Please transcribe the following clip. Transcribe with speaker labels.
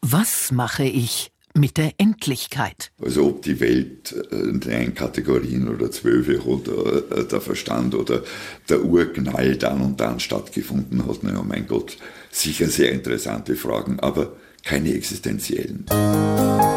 Speaker 1: Was mache ich mit der Endlichkeit?
Speaker 2: Also ob die Welt in 3 Kategorien oder 12 oder der Verstand oder der Urknall dann und dann stattgefunden hat, naja, mein Gott, sicher sehr interessante Fragen, aber keine existenziellen.